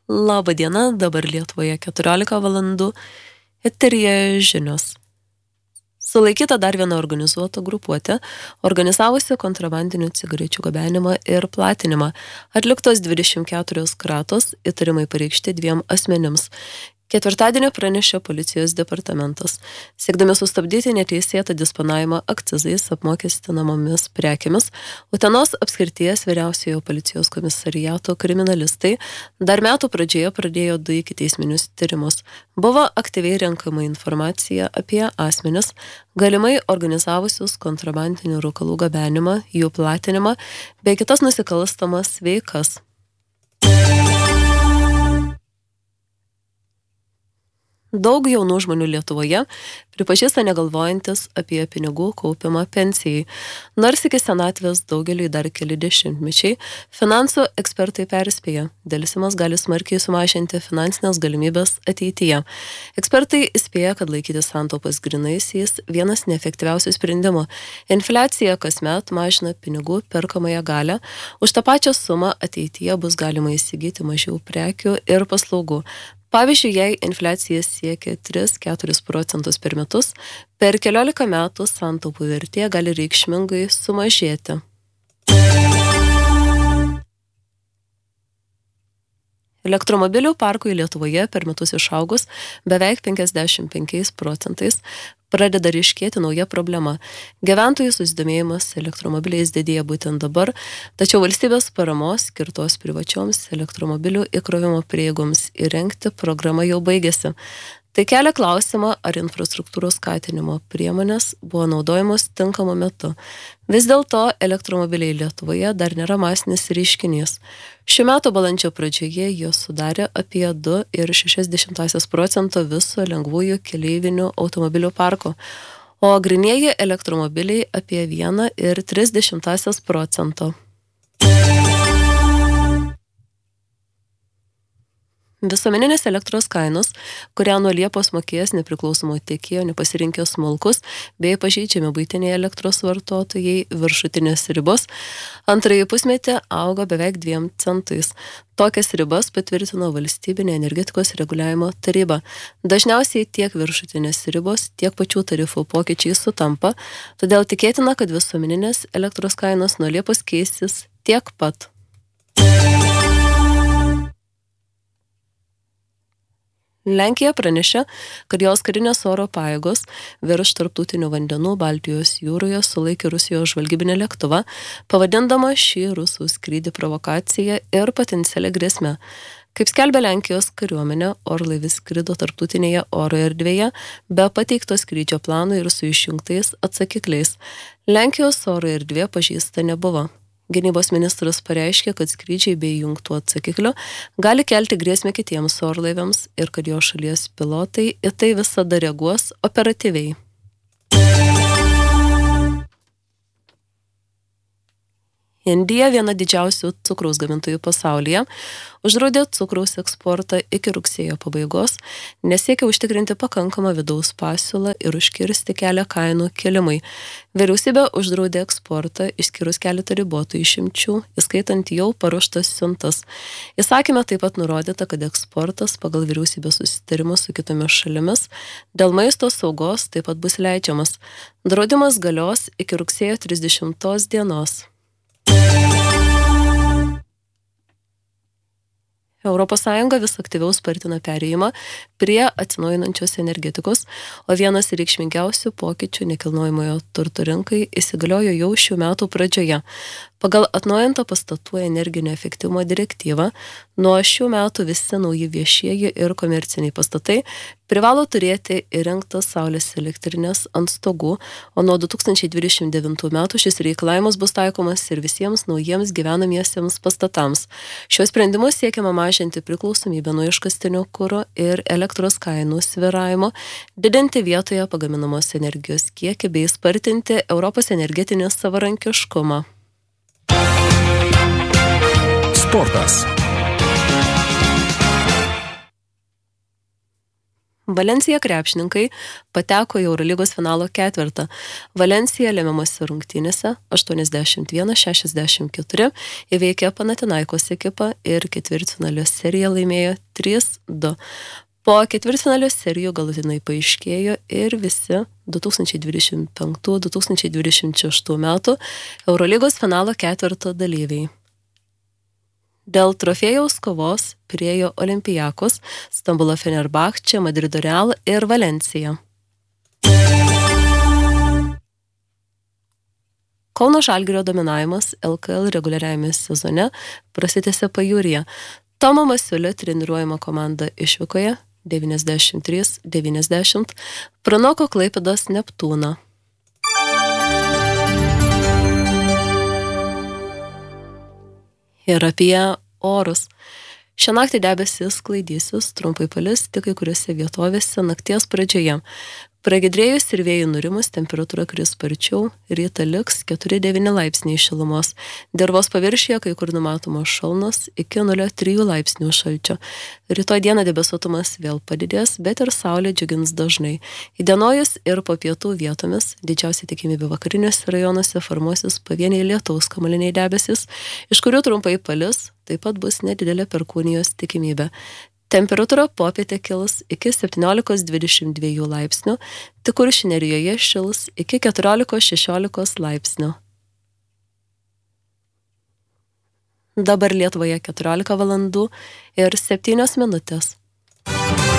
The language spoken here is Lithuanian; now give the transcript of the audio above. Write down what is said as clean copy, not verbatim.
Labą dieną, dabar Lietuvoje 14 valandų, eteryje žinios. Sulaikyta dar viena organizuota grupuotė, organizavusi kontrabandinių cigarečių gabenimą ir platinimą. Atliktos 24 kratos, įtarimai pareikšti 2 asmenims. Ketvirtadienį pranešė policijos departamentas. Siekdami sustabdyti neteisėtą disponavimą akcizais apmokestinamomis prekėmis, Utenos apskrities vyriausiojo policijos komisariato kriminalistai dar metų pradžioje pradėjo 2 ikiteisminius tyrimus. Buvo aktyviai renkama informacija apie asmenis, galimai organizavusius kontrabandinių rūkalų gabenimą, jų platinimą bei kitas nusikalstamas veikas. Daug jaunų žmonių Lietuvoje pripažįsta negalvojantis apie pinigų kaupimą pensijai. Nors iki senatvės daugeliui dar keli dešimtmečiai, finansų ekspertai perspėja, delsimas gali smarkiai sumažinti finansinės galimybės ateityje. Ekspertai įspėja, kad laikyti santaupas grynaisiais vienas neefektyviausių sprendimų. Infliacija kasmet mažina pinigų perkamąją galią, už tą pačią sumą ateityje bus galima įsigyti mažiau prekių ir paslaugų. Pavyzdžiui, jei infliacija siekia 3-4 procentus per metus, per keliolika metų santaupų vertė gali reikšmingai sumažėti. Elektromobilių parkui Lietuvoje per metus išaugus beveik 55 procentais pradeda ryškėti nauja problema. Gyventojų susidomėjimas elektromobiliais didėja būtent dabar, tačiau valstybės paramos skirtos privačioms elektromobilių įkrovimo prieigoms įrengti programa jau baigėsi. Tai kelia klausimą, ar infrastruktūros skatinimo priemonės buvo naudojamos tinkamu metu. Vis dėlto elektromobiliai Lietuvoje dar nėra masinis reiškinys. Šių metų balandžio pradžioje jos sudarė apie 2,6% viso lengvųjų keleivinių automobilių parko, o grynieji elektromobiliai apie 1,3%. Visuomeninės elektros kainos, kurią nuo Liepos mokės nepriklausomo tiekėjo nepasirinkę smulkus bei pažeidžiami buitiniai elektros vartotojai viršutinės ribos, antrąjį pusmetį augo beveik 2 centais. Tokias ribas patvirtino Valstybinė energetikos reguliavimo taryba. Dažniausiai tiek viršutinės ribos, tiek pačių tarifų pokyčiai sutampa, todėl tikėtina, kad visuomeninės elektros kainos nuo Liepos keisis tiek pat. Lenkija pranešė, kad jos karinės oro pajėgos virš tarptautinių vandenų Baltijos jūroje sulaikė Rusijos žvalgybinį lėktuvą, pavadindama šį rusų skrydį provokacija ir potencialia grėsme. Kaip skelbia Lenkijos kariuomenė, orlaivis skrido tarptautinėje oro erdvėje be pateikto skrydžio plano ir su išjungtais atsakikliais. Lenkijos oro erdvė pažeista nebuvo. Gynybos ministras pareiškė, kad skrydžiai bei jungtų atsakiklių gali kelti grėsmę kitiems orlaiviams ir kad jo šalies pilotai į tai visada reaguos operatyviai. Indija, viena didžiausių cukraus gamintojų pasaulyje, uždraudė cukraus eksportą iki rugsėjo pabaigos, nesiekia užtikrinti pakankamą vidaus pasiūlą ir užkirsti kelią kainų kelimui. Vyriausybė uždraudė eksportą, išskyrus keletą ribotų išimčių, įskaitant jau paruoštas siuntas. Įsakyme taip pat nurodyta, kad eksportas pagal vyriausybės susitarimus su kitomis šalimis dėl maisto saugos taip pat bus leidžiamas. Draudimas galios iki rugsėjo 30 dienos. Europos Sąjunga vis aktyviau spartina perėjimą prie atsinaujinančios energetikos, o vienas reikšmingiausių pokyčių nekilnojamojo turto rinkai įsigaliojo jau šių metų pradžioje. Pagal atnaujintą pastatų energinio efektyvumo direktyvą, nuo šių metų visi nauji viešieji ir komerciniai pastatai privalo turėti įrengtas saulės elektrinės ant stogų, o nuo 2029 metų šis reikalavimas bus taikomas ir visiems naujiems gyvenamiesiems pastatams. Šiuo sprendimu siekiama mažinti priklausomybę nuo iškastinio kuro ir elektros kainų svyravimo, didinti vietoje pagaminamos energijos kiekį bei spartinti Europos energetinį savarankiškumą. Sportas. Valencija krepšininkai pateko į Eurolygos finalo ketvirtą. Valencija lemiamose rungtynėse 81-64 įveikė Panathinaikos ekipą ir ketvirtfinalio seriją laimėjo 3-2. Po ketvirtfinalio serijų galutinai paaiškėjo ir visi 2025-2026 metų Eurolygos finalo ketvirto dalyviai. Dėl trofėjaus kovos priėjo Olympiakos, Stambulo Fenerbahče, Madrido Real ir Valencija. Kauno Žalgirio dominavimas LKL reguliariajame sezone prasitęsė pajūryje. Tomo Masiulio treniruojama komanda išvykoje 93-90 pranoko Klaipėdos Neptūną. Ir apie orus. Šią naktį debesis sklaidysis, trumpai palis tik kai kuriuose vietovėse nakties pradžioje. Pragiedrėjus ir vėjų nurimus temperatūra kris sparčiau, rytą liks 4-9 laipsniai šilumos. Dirvos paviršiuje kai kur numatomos šalnos iki 0,3 laipsnių šalčio. Rytoj dieną debesuotumas vėl padidės, bet ir saulė džiugins dažnai. Įdienojus ir po pietų vietomis didžiausia tikimybė vakariniuose rajonuose formuosis pavieniai lietaus kamuoliniai debesis, iš kurių trumpai palis, taip pat bus nedidelė perkūnijos tikimybė. Temperatūra popietę kils iki 17-22 laipsnių, tik Kuršių Nerijoje šils iki 14-16 laipsnių. Dabar Lietuvoje 14 valandų ir 7 minutės.